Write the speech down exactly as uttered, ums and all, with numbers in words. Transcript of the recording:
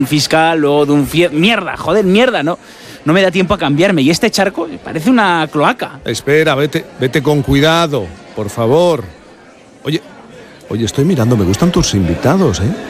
fiscal, luego de un fie... mierda, joder, mierda, no, no me da tiempo a cambiarme. Y este charco parece una cloaca. Espera, vete, vete con cuidado, por favor. Oye, oye, estoy mirando, me gustan tus invitados, ¿eh?